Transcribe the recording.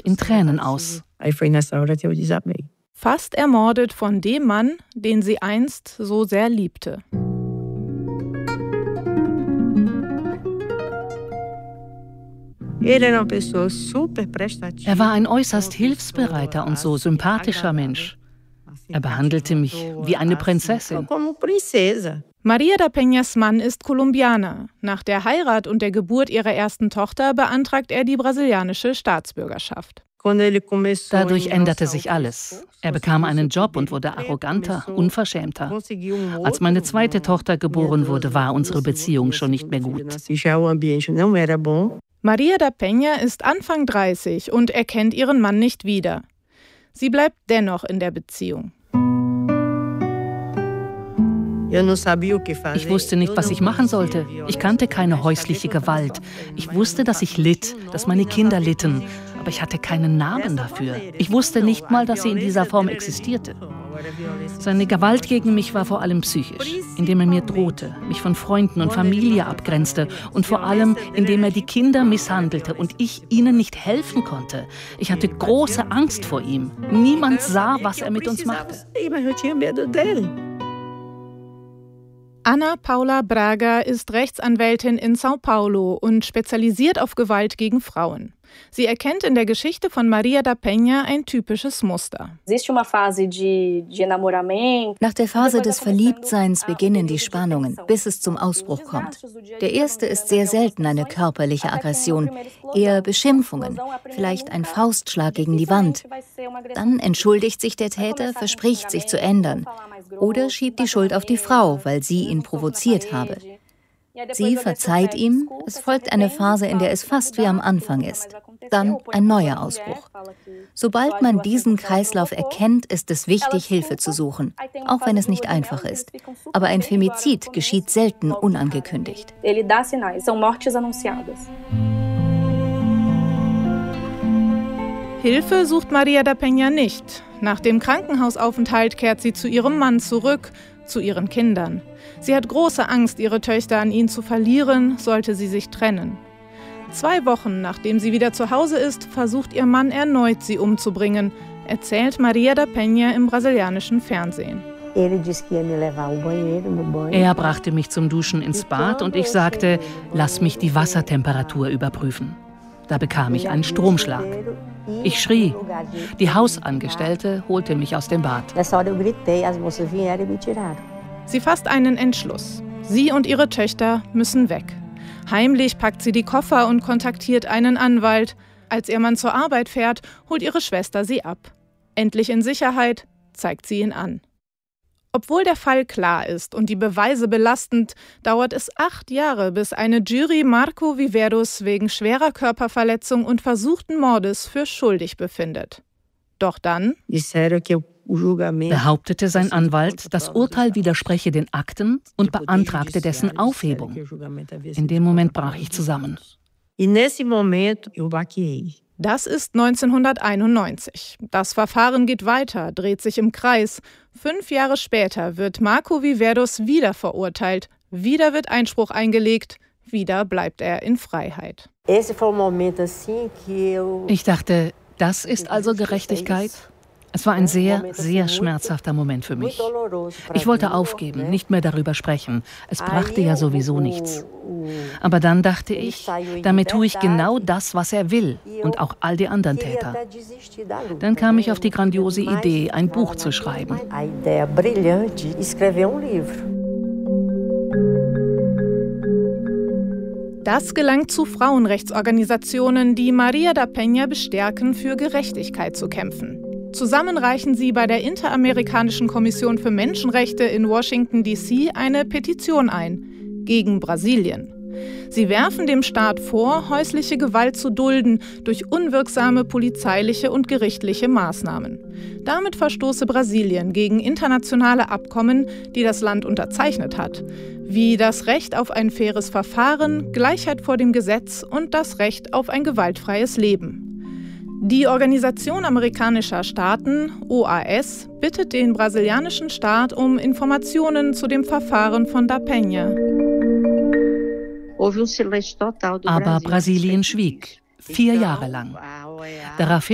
in Tränen aus. Fast ermordet von dem Mann, den sie einst so sehr liebte. Er war ein äußerst hilfsbereiter und so sympathischer Mensch. Er behandelte mich wie eine Prinzessin. Maria da Peñas Mann ist Kolumbianer. Nach der Heirat und der Geburt ihrer ersten Tochter beantragt er die brasilianische Staatsbürgerschaft. Dadurch änderte sich alles. Er bekam einen Job und wurde arroganter, unverschämter. Als meine zweite Tochter geboren wurde, war unsere Beziehung schon nicht mehr gut. Maria da Peña ist Anfang 30 und erkennt ihren Mann nicht wieder. Sie bleibt dennoch in der Beziehung. Ich wusste nicht, was ich machen sollte. Ich kannte keine häusliche Gewalt. Ich wusste, dass ich litt, dass meine Kinder litten. Aber ich hatte keinen Namen dafür. Ich wusste nicht mal, dass sie in dieser Form existierte. Seine Gewalt gegen mich war vor allem psychisch, indem er mir drohte, mich von Freunden und Familie abgrenzte und vor allem, indem er die Kinder misshandelte und ich ihnen nicht helfen konnte. Ich hatte große Angst vor ihm. Niemand sah, was er mit uns machte. Ana Paula Braga ist Rechtsanwältin in São Paulo und spezialisiert auf Gewalt gegen Frauen. Sie erkennt in der Geschichte von Maria da Peña ein typisches Muster. Nach der Phase des Verliebtseins beginnen die Spannungen, bis es zum Ausbruch kommt. Der erste ist sehr selten eine körperliche Aggression, eher Beschimpfungen, vielleicht ein Faustschlag gegen die Wand. Dann entschuldigt sich der Täter, verspricht sich zu ändern oder schiebt die Schuld auf die Frau, weil sie ihn provoziert habe. Sie verzeiht ihm, es folgt eine Phase, in der es fast wie am Anfang ist. Dann ein neuer Ausbruch. Sobald man diesen Kreislauf erkennt, ist es wichtig, Hilfe zu suchen, auch wenn es nicht einfach ist. Aber ein Femizid geschieht selten unangekündigt. Hilfe sucht Maria da Peña nicht. Nach dem Krankenhausaufenthalt kehrt sie zu ihrem Mann zurück, zu ihren Kindern. Sie hat große Angst, ihre Töchter an ihn zu verlieren, sollte sie sich trennen. 2 Wochen nachdem sie wieder zu Hause ist, versucht ihr Mann erneut, sie umzubringen, erzählt Maria da Peña im brasilianischen Fernsehen. Er brachte mich zum Duschen ins Bad und ich sagte, lass mich die Wassertemperatur überprüfen. Da bekam ich einen Stromschlag. Ich schrie. Die Hausangestellte holte mich aus dem Bad. Sie fasst einen Entschluss. Sie und ihre Töchter müssen weg. Heimlich packt sie die Koffer und kontaktiert einen Anwalt. Als ihr Mann zur Arbeit fährt, holt ihre Schwester sie ab. Endlich in Sicherheit, zeigt sie ihn an. Obwohl der Fall klar ist und die Beweise belastend, dauert es 8 Jahre, bis eine Jury Marco Viveiros wegen schwerer Körperverletzung und versuchten Mordes für schuldig befindet. Doch dann behauptete sein Anwalt, das Urteil widerspreche den Akten und beantragte dessen Aufhebung. In dem Moment brach ich zusammen. Das ist 1991. Das Verfahren geht weiter, dreht sich im Kreis. 5 Jahre später wird Marco Viveiros wieder verurteilt. Wieder wird Einspruch eingelegt. Wieder bleibt er in Freiheit. Ich dachte, das ist also Gerechtigkeit? Es war ein sehr, sehr schmerzhafter Moment für mich. Ich wollte aufgeben, nicht mehr darüber sprechen. Es brachte ja sowieso nichts. Aber dann dachte ich, damit tue ich genau das, was er will und auch all die anderen Täter. Dann kam ich auf die grandiose Idee, ein Buch zu schreiben. Das gelangt zu Frauenrechtsorganisationen, die Maria da Peña bestärken, für Gerechtigkeit zu kämpfen. Zusammen reichen sie bei der Interamerikanischen Kommission für Menschenrechte in Washington, D.C. eine Petition ein gegen Brasilien. Sie werfen dem Staat vor, häusliche Gewalt zu dulden durch unwirksame polizeiliche und gerichtliche Maßnahmen. Damit verstoße Brasilien gegen internationale Abkommen, die das Land unterzeichnet hat, wie das Recht auf ein faires Verfahren, Gleichheit vor dem Gesetz und das Recht auf ein gewaltfreies Leben. Die Organisation amerikanischer Staaten, OAS, bittet den brasilianischen Staat um Informationen zu dem Verfahren von da Peña. Aber Brasilien schwieg, 4 Jahre lang. Daraufhin